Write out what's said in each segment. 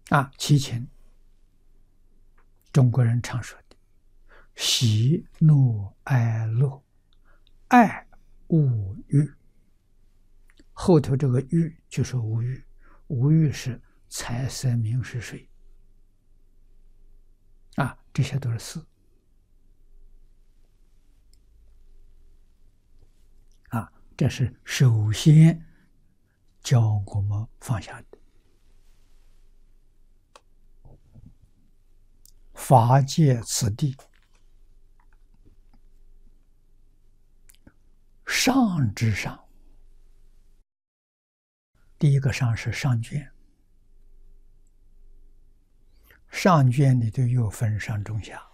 七情，中国人常说的喜怒哀乐，爱恶欲，后头这个欲就是无欲，无欲是财色名食睡，这些都是四。这是首先教我们放下的。法界此地，上之上，第一个上是上卷，上卷里头又分上中下。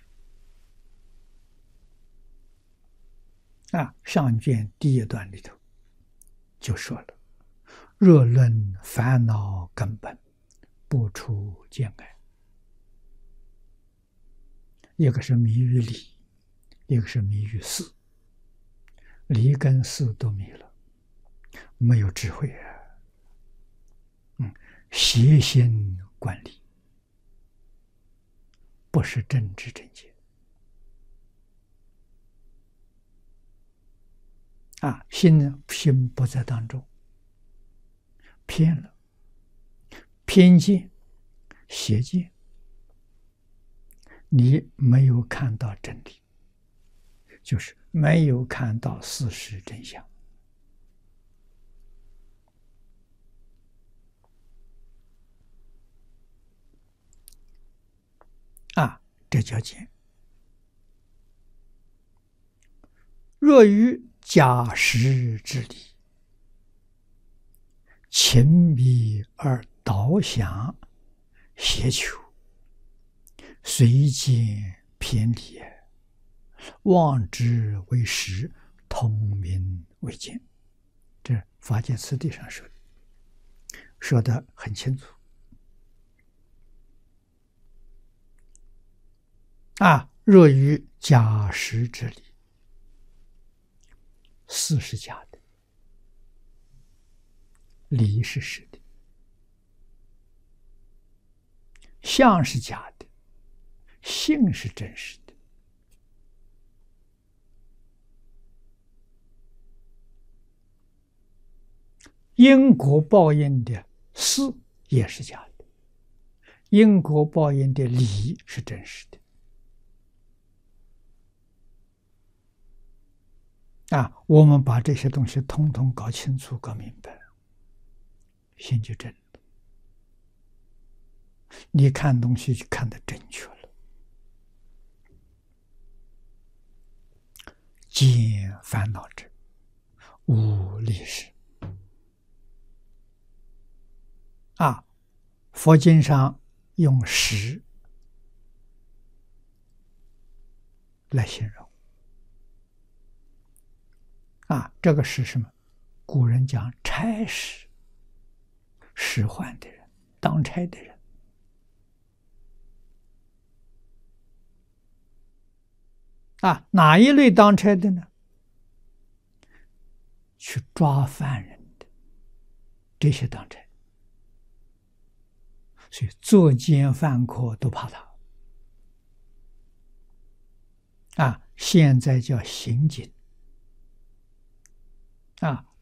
上卷第一段里头就说了：若论烦恼根本，不出见外。一个是迷于理，一个是迷于事。理跟事都迷了，没有智慧邪心观理，不是正知正见。心不在当中，偏了，偏见、邪见，你没有看到真理，就是没有看到事实真相。这叫见。若于假实之理，情迷而导想邪求，随见偏离，妄之为实，通名为见。这法界次第上说得很清楚。若于假实之理，事是假的，理是实的，相是假的，性是真实的。因果报应的事也是假的，因果报应的理是真实的。我们把这些东西统统搞清楚、搞明白，心就正了。你看东西就看得正确了。见烦恼者，无理事。佛经上用实来形容。这个是什么？古人讲差使，使唤的人，当差的人。哪一类当差的呢？去抓犯人的，这些当差。所以作奸犯科都怕他。现在叫刑警。